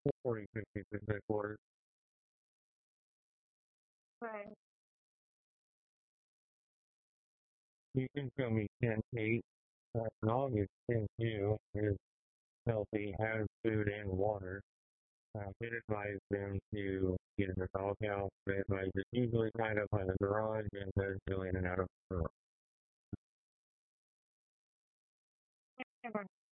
40-50% worse. Right. You can tell me 10-8. As long as 10-2 is healthy, has food and water, it advised them to get in the doghouse. They advised it's usually tied up by the garage and does go in and out of the front.